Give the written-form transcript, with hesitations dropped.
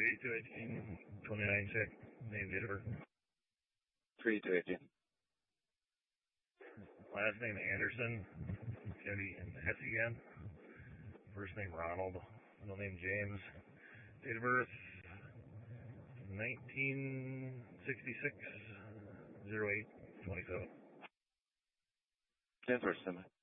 29 check. Name, date of birth. 3/2/18. Last name Anderson. Kennedy and S again. First name Ronald. Middle name James. Date of birth 1966 08/27. 10 first,